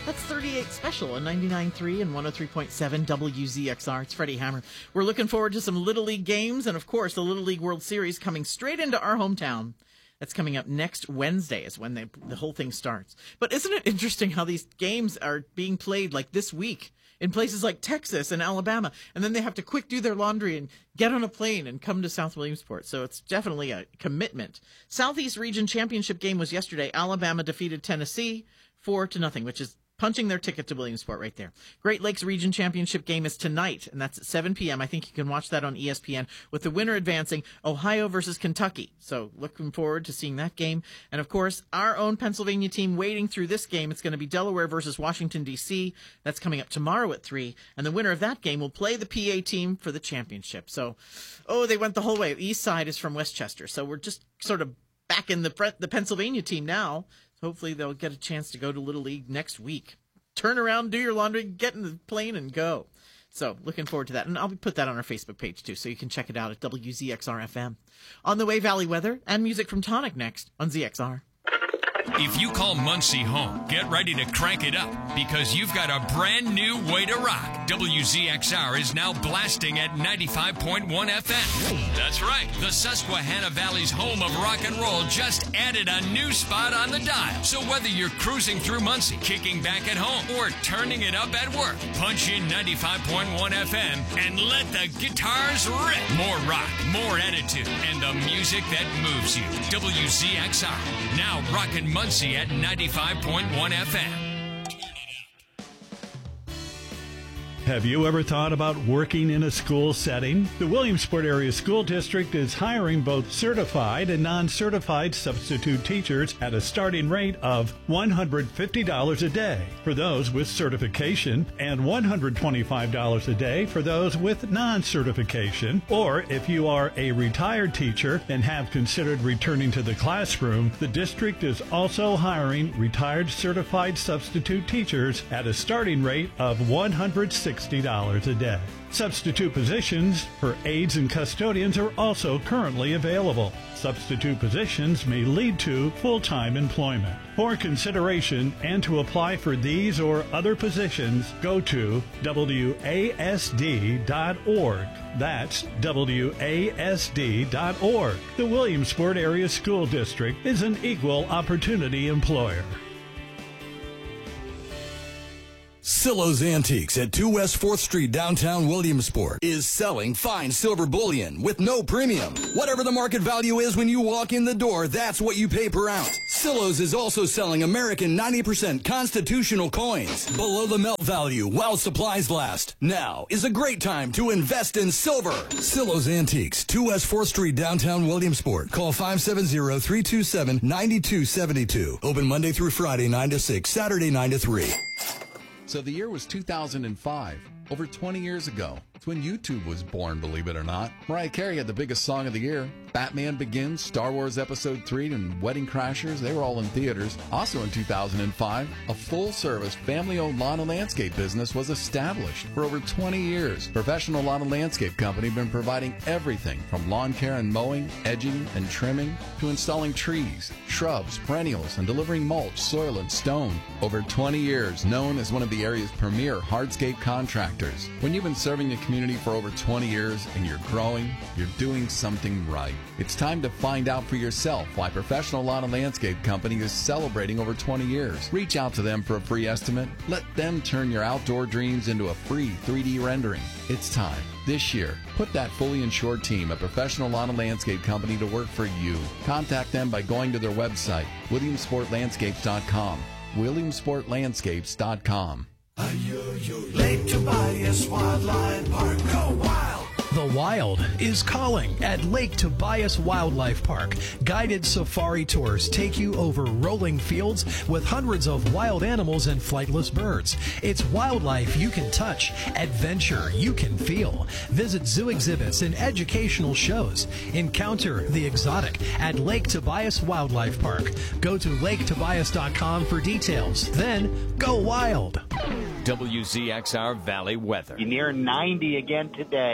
That's 38 Special on 99.3 and 103.7 WZXR. It's Freddie Hammer. We're looking forward to some Little League games and, of course, the Little League World Series coming straight into our hometown. That's coming up next Wednesday is when the whole thing starts. But isn't it interesting how these games are being played like this week in places like Texas and Alabama, and then they have to quick do their laundry and get on a plane and come to South Williamsport. So it's definitely a commitment. Southeast Region Championship game was yesterday. Alabama defeated Tennessee 4-0, which is punching their ticket to Williamsport right there. Great Lakes Region Championship game is tonight, and that's at 7 p.m. I think you can watch that on ESPN, with the winner advancing, Ohio versus Kentucky. So looking forward to seeing that game. And, of course, our own Pennsylvania team wading through this game. It's going to be Delaware versus Washington, D.C. That's coming up tomorrow at 3. And the winner of that game will play the PA team for the championship. So, they went the whole way. East Side is from Westchester. So we're just sort of back in the Pennsylvania team now. Hopefully they'll get a chance to go to Little League next week. Turn around, do your laundry, get in the plane, and go. So looking forward to that. And I'll put that on our Facebook page, too, so you can check it out at WZXR-FM. On the way, Valley weather and music from Tonic next on ZXR. If you call Muncie home, get ready to crank it up because you've got a brand new way to rock. WZXR is now blasting at 95.1 FM. That's right. The Susquehanna Valley's home of rock and roll just added a new spot on the dial. So whether you're cruising through Muncie, kicking back at home, or turning it up at work, punch in 95.1 FM and let the guitars rip. More rock, more attitude, and the music that moves you. WZXR. Now rockin' Muncie at 95.1 FM. Have you ever thought about working in a school setting? The Williamsport Area School District is hiring both certified and non-certified substitute teachers at a starting rate of $150 a day for those with certification and $125 a day for those with non-certification. Or if you are a retired teacher and have considered returning to the classroom, the district is also hiring retired certified substitute teachers at a starting rate of $160 a day. Substitute positions for aides and custodians are also currently available. Substitute positions may lead to full-time employment. For consideration and to apply for these or other positions, go to WASD.org. That's WASD.org. The Williamsport Area School District is an equal opportunity employer. Silo's Antiques at 2 West 4th Street, downtown Williamsport, is selling fine silver bullion with no premium. Whatever the market value is when you walk in the door, that's what you pay per ounce. Silo's is also selling American 90% constitutional coins below the melt value while supplies last. Now is a great time to invest in silver. Silo's Antiques, 2 West 4th Street, downtown Williamsport. Call 570-327-9272. Open Monday through Friday, 9 to 6, Saturday, 9 to 3. So the year was 2005, over 20 years ago. It's when YouTube was born, believe it or not. Mariah Carey had the biggest song of the year. Batman Begins, Star Wars Episode 3, and Wedding Crashers, they were all in theaters. Also in 2005, a full-service, family-owned lawn and landscape business was established. For over 20 years, Professional Lawn and Landscape Company has been providing everything from lawn care and mowing, edging, and trimming, to installing trees, shrubs, perennials, and delivering mulch, soil, and stone. Over 20 years, known as one of the area's premier hardscape contractors. When you've been serving the community for over 20 years and you're growing, you're doing something right. It's time to find out for yourself why Professional Lawn and Landscape Company is celebrating over 20 years. Reach out to them for a free estimate. Let them turn your outdoor dreams into a free 3D rendering. It's time. This year, put that fully insured team at Professional Lawn and Landscape Company to work for you. Contact them by going to their website, WilliamsportLandscapes.com. WilliamsportLandscapes.com. Lake Tobias Wildlife Park. Go wild! The Wild is calling at Lake Tobias Wildlife Park. Guided safari tours take you over rolling fields with hundreds of wild animals and flightless birds. It's wildlife you can touch, adventure you can feel. Visit zoo exhibits and educational shows. Encounter the exotic at Lake Tobias Wildlife Park. Go to laketobias.com for details. Then go wild. WZXR Valley weather. Near 90 again today.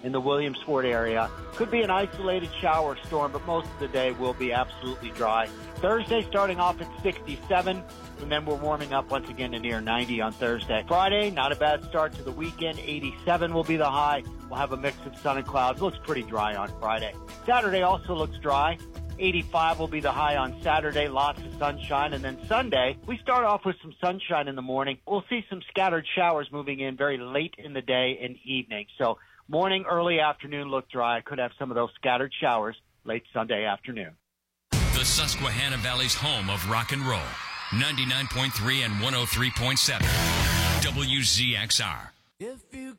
in the Williamsport area. Could be an isolated shower storm, but most of the day will be absolutely dry. Thursday starting off at 67, and then we're warming up once again to near 90 on Thursday. Friday, not a bad start to the weekend. 87 will be the high. We'll have a mix of sun and clouds. Looks pretty dry on Friday. Saturday also looks dry. 85 will be the high on Saturday, lots of sunshine. And then Sunday, we start off with some sunshine in the morning. We'll see some scattered showers moving in very late in the day and evening. So morning, early afternoon look dry. Could have some of those scattered showers late Sunday afternoon. The Susquehanna Valley's home of rock and roll. 99.3 and 103.7. WZXR. If you